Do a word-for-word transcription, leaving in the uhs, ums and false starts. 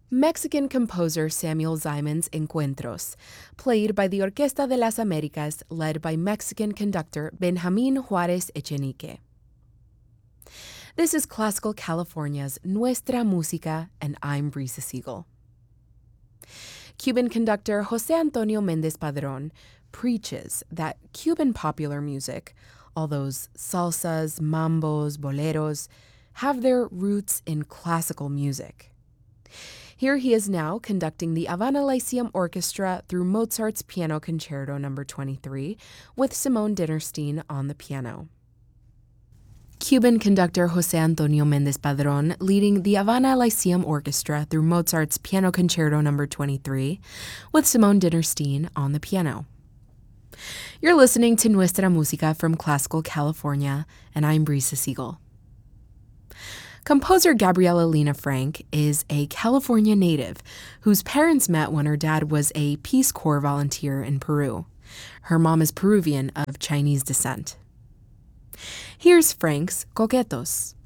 Mexican composer Samuel Zimon's Encuentros, played by the Orquesta de las Américas, led by Mexican conductor Benjamín Juárez Echenique. This is Classical California's Nuestra Música, and I'm Brisa Siegel. Cuban conductor José Antonio Méndez Padrón preaches that Cuban popular music, all those salsas, mambos, boleros, have their roots in classical music. Here he is now conducting the Havana Lyceum Orchestra through Mozart's Piano Concerto number twenty-three with Simone Dinnerstein on the piano. Cuban conductor José Antonio Méndez Padrón leading the Havana Lyceum Orchestra through Mozart's Piano Concerto number twenty-three with Simone Dinnerstein on the piano. You're listening to Nuestra Música from Classical California, and I'm Brisa Siegel. Composer Gabriela Lena Frank is a California native whose parents met when her dad was a Peace Corps volunteer in Peru. Her mom is Peruvian of Chinese descent. Here's Frank's Coquetos.